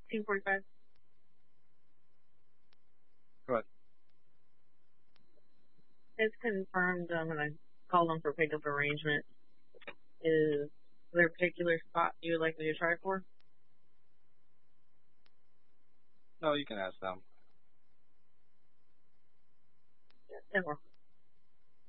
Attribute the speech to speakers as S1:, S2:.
S1: 10:45.
S2: Go ahead.
S1: It's confirmed and I called them for pickup arrangement. Is there a particular spot you would like me to try for?
S2: No, you can ask them.
S1: Yeah, 10 more.